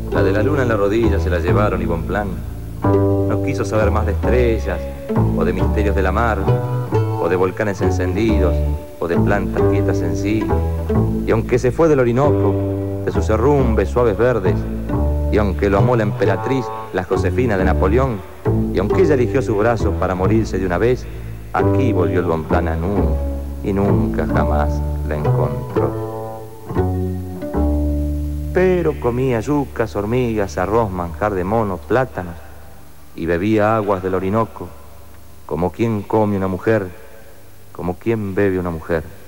La de la luna en la rodilla se la llevaron y Bonpland no quiso saber más de estrellas, o de misterios de la mar, o de volcanes encendidos, o de plantas quietas en sí. Y aunque se fue del Orinoco, de sus herrumbes suaves verdes, y aunque lo amó la emperatriz, la Josefina de Napoleón, y aunque ella eligió sus brazos para morirse de una vez, aquí volvió el Bonpland a Nu, y nunca jamás la encontró. Pero comía yucas, hormigas, arroz, manjar de monos, plátanos, y bebía aguas del Orinoco, como quien come una mujer, como quien bebe una mujer.